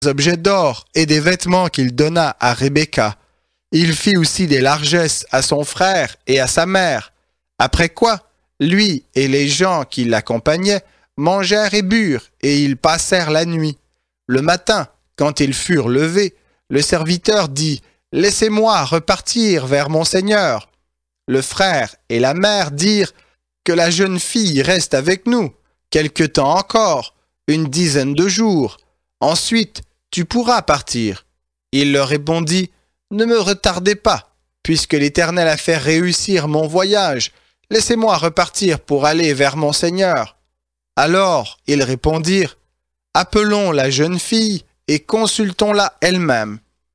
objets d'or et des vêtements qu'il donna à Rebecca. Il fit aussi des largesses à son frère et à sa mère. Après quoi, lui et les gens qui l'accompagnaient mangèrent et burent, et ils passèrent la nuit. Le matin, quand ils furent levés, le serviteur dit « Laissez-moi repartir vers mon Seigneur. » Le frère et la mère dirent « Que la jeune fille reste avec nous, quelque temps encore, une dizaine de jours. Ensuite, tu pourras partir. » Il leur répondit « Ne me retardez pas, puisque l'Éternel a fait réussir mon voyage. Laissez-moi repartir pour aller vers mon Seigneur. » Alors ils répondirent « Appelons la jeune fille et consultons-la elle-même. »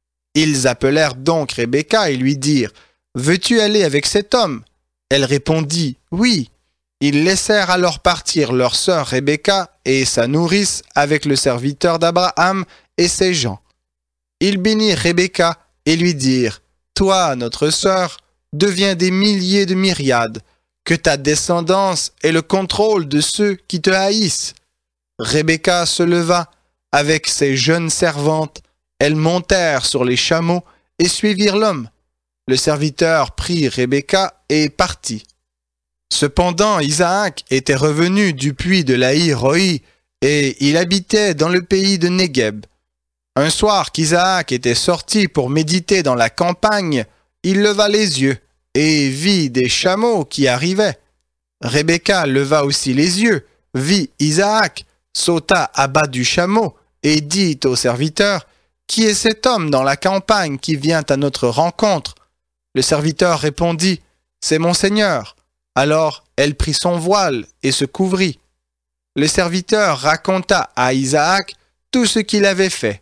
Ils appelèrent donc Rebecca et lui dirent « Veux-tu aller avec cet homme ?» Elle répondit « Oui. » Ils laissèrent alors partir leur sœur Rebecca et sa nourrice avec le serviteur d'Abraham et ses gens. Ils bénirent Rebecca et lui dirent « Toi, notre sœur, deviens des milliers de myriades, que ta descendance ait le contrôle de ceux qui te haïssent. » Rebecca se leva avec ses jeunes servantes. Elles montèrent sur les chameaux et suivirent l'homme. Le serviteur prit Rebecca et partit. Cependant, Isaac était revenu du puits de Laï-Roi et il habitait dans le pays de Négueb. Un soir qu'Isaac était sorti pour méditer dans la campagne, il leva les yeux et vit des chameaux qui arrivaient. Rebecca leva aussi les yeux, vit Isaac, sauta à bas du chameau et dit au serviteur « Qui est cet homme dans la campagne qui vient à notre rencontre ?» Le serviteur répondit « C'est mon Seigneur. » Alors elle prit son voile et se couvrit. Le serviteur raconta à Isaac tout ce qu'il avait fait.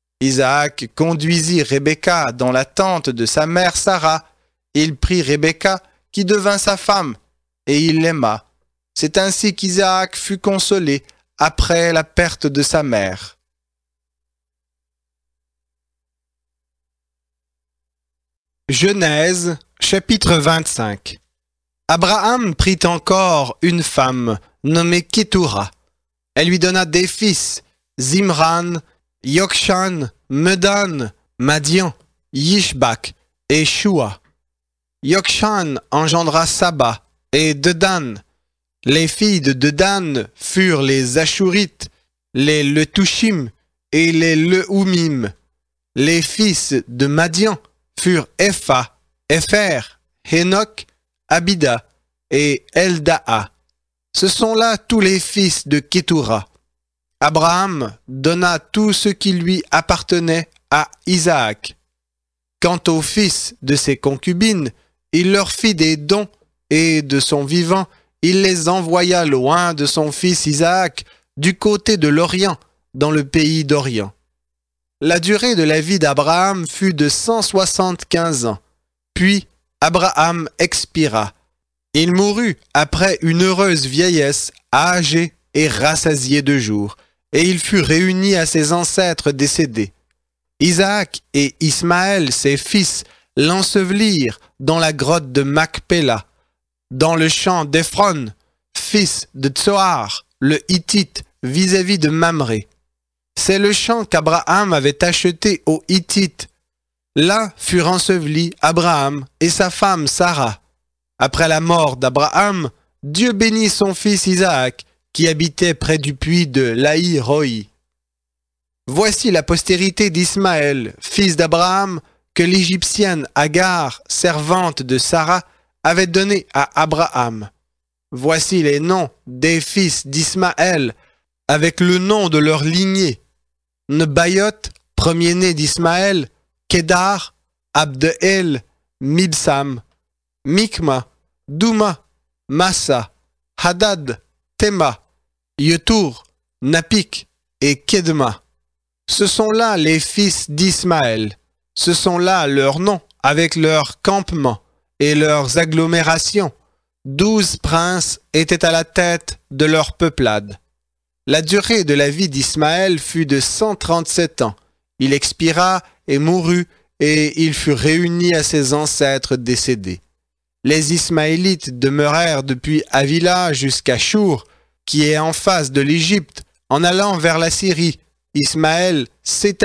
Isaac conduisit Rebecca dans la tente de sa mère Sarah. Il prit Rebecca qui devint sa femme et il l'aima. C'est ainsi qu'Isaac fut consolé après la perte de sa mère. Genèse, chapitre 25. Abraham prit encore une femme nommée Kétoura. Elle lui donna des fils, Zimran, Yokshan, Medan, Madian, Yishbak et Shua. Yokshan engendra Saba et Dedan. Les filles de Dedan furent les Ashurites, les Letushim et les Leumim. Les fils de Madian furent Epha, Epher, Hénoc, Abida et Eldaa. Ce sont là tous les fils de Kétoura. Abraham donna tout ce qui lui appartenait à Isaac. Quant aux fils de ses concubines, il leur fit des dons et de son vivant, il les envoya loin de son fils Isaac, du côté de l'Orient, dans le pays d'Orient. La durée de la vie d'Abraham fut de 175 ans. Puis Abraham expira. Il mourut après une heureuse vieillesse, âgé et rassasié de jours, et il fut réuni à ses ancêtres décédés. Isaac et Ismaël, ses fils, l'ensevelirent dans la grotte de Macpéla, dans le champ d'Ephron, fils de Tsoar, le Hittite, vis-à-vis de Mamré. C'est le champ qu'Abraham avait acheté aux Hittites. Là furent ensevelis Abraham et sa femme Sarah. Après la mort d'Abraham, Dieu bénit son fils Isaac, qui habitait près du puits de Laï-Roi. Voici la postérité d'Ismaël, fils d'Abraham, que l'Égyptienne Agar, servante de Sarah, avait donné à Abraham. Voici les noms des fils d'Ismaël, avec le nom de leur lignée. Nebayot, premier-né d'Ismaël, Kédar, Abdeel, Mibsam, Mikma, Douma, Massa, Hadad, Tema, Yetur, Napik et Kedma. Ce sont là les fils d'Ismaël. Ce sont là leurs noms, avec leurs campements et leurs agglomérations. 12 princes étaient à la tête de leur peuplade. La durée de la vie d'Ismaël fut de 137 ans. Il expira et mourut, et il fut réuni à ses ancêtres décédés. Les Ismaélites demeurèrent depuis Havila jusqu'à Chour, qui est en face de l'Égypte, en allant vers la Syrie, Ismaël s'établit